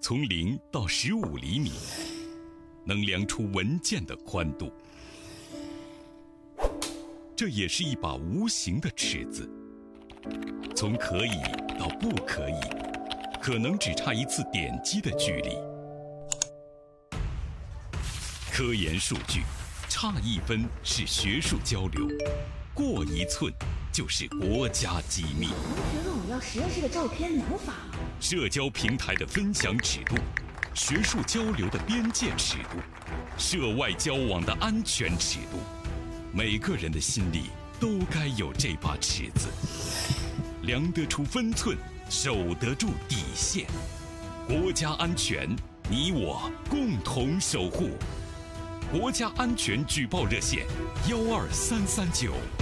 从0到15厘米，能量出文件的宽度。这也是一把无形的尺子，从可以到不可以，可能只差一次点击的距离。科研数据，差1分是学术交流，过1寸就是国家机密。 觉得我要实验室的照片能发吗？ 社交平台的分享尺度，学术交流的边界尺度，涉外交往的安全尺度，每个人的心里都该有这把尺子，量得出分寸，守得住底线。国家安全，你我共同守护。国家安全举报热线：12339。